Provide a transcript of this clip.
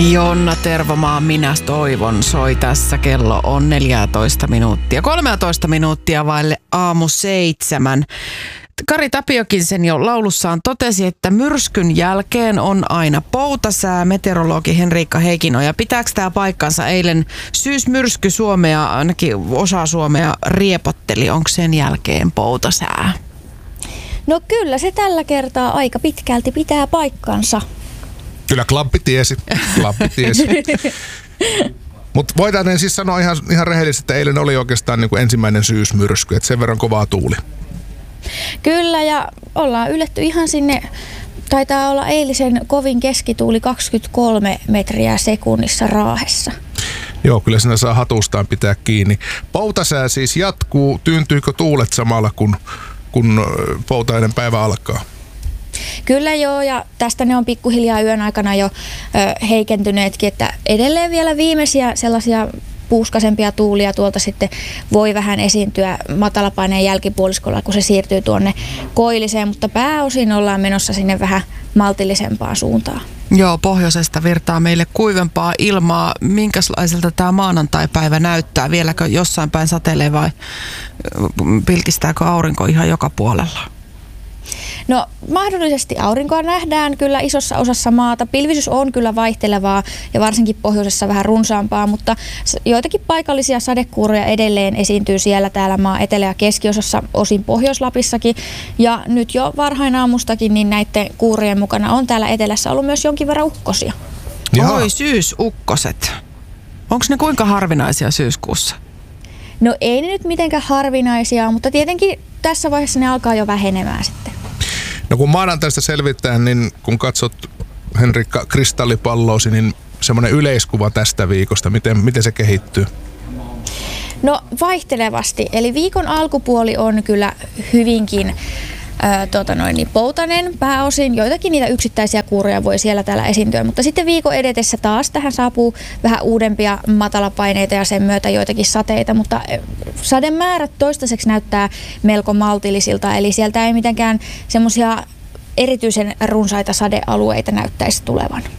Jonna Tervomaa, minä toivon, soi tässä. Kello on 14 minuuttia. 13 minuuttia vaille aamu 7. Kari Tapiokin sen jo laulussaan totesi, että myrskyn jälkeen on aina poutasää. Meteorologi Henriikka Heikinoja. Pitääkö tämä paikkansa? Eilen syysmyrsky Suomea, ainakin osa Suomea riepotteli. Onko sen jälkeen poutasää? No kyllä se tällä kertaa aika pitkälti pitää paikkansa. Kyllä Klappi tiesi. Mutta voidaan siis sanoa ihan rehellisesti, että eilen oli oikeastaan niin kuin ensimmäinen syysmyrsky, että sen verran kovaa tuuli. Kyllä, ja ollaan yletty ihan sinne, taitaa olla eilisen kovin keskituuli 23 metriä sekunnissa Raahessa. Joo, kyllä siinä saa hatustaan pitää kiinni. Poutasää siis jatkuu. Tyyntyykö tuulet samalla, kun poutainen päivä alkaa? Kyllä joo, ja tästä ne on pikkuhiljaa yön aikana jo heikentyneetkin, että edelleen vielä viimeisiä sellaisia puuskasempia tuulia tuolta sitten voi vähän esiintyä matalapaineen jälkipuoliskolla, kun se siirtyy tuonne koilliseen, mutta pääosin ollaan menossa sinne vähän maltillisempaan suuntaan. Joo, pohjoisesta virtaa meille kuivempaa ilmaa. Minkälaiselta tämä maanantaipäivä näyttää? Vieläkö jossain päin satelee vai pilkistääkö aurinko ihan joka puolella? No mahdollisesti aurinkoa nähdään kyllä isossa osassa maata. Pilvisyys on kyllä vaihtelevaa ja varsinkin pohjoisessa vähän runsaampaa, mutta joitakin paikallisia sadekuuroja edelleen esiintyy siellä täällä maan etelä- ja keskiosassa, osin Pohjois-Lapissakin. Ja nyt jo varhain aamustakin niin näiden kuurien mukana on täällä etelässä ollut myös jonkin verran ukkosia. Jaha. Oi, syysukkoset. Onko ne kuinka harvinaisia syyskuussa? No ei ne nyt mitenkään harvinaisia, mutta tietenkin tässä vaiheessa ne alkaa jo vähenemään sitten. No kun maanantaista selvitään, niin kun katsot Henrikka kristallipalloosi, niin semmoinen yleiskuva tästä viikosta, miten se kehittyy? No vaihtelevasti, eli viikon alkupuoli on kyllä hyvinkin poutainen pääosin. Joitakin niitä yksittäisiä kuuroja voi siellä täällä esiintyä, mutta sitten viikon edetessä taas tähän saapuu vähän uudempia matalapaineita ja sen myötä joitakin sateita, mutta sademäärät toistaiseksi näyttää melko maltillisilta, eli sieltä ei mitenkään semmoisia erityisen runsaita sadealueita näyttäisi tulevan.